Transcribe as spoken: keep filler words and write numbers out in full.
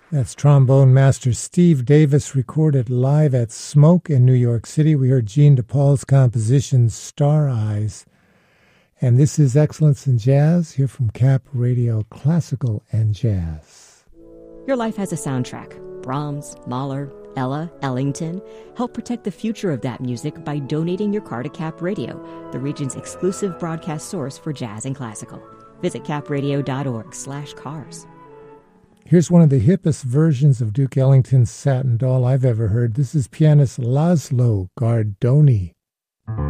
That's trombone master Steve Davis, recorded live at Smoke in New York City. We heard Gene DePaul's composition, Star Eyes. And this is Excellence in Jazz, here from Cap Radio Classical and Jazz. Your life has a soundtrack. Brahms, Mahler, Ella, Ellington. Help protect the future of that music by donating your car to Cap Radio, the region's exclusive broadcast source for jazz and classical. Visit capradio.org slash cars. Here's one of the hippest versions of Duke Ellington's Satin Doll I've ever heard. This is pianist Laszlo Gardoni.